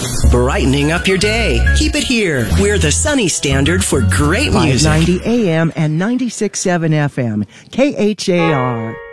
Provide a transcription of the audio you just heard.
Brightening up your day. Keep it here. We're the Sunny Standard for great music. 590 AM and 96.7 FM. KHAR.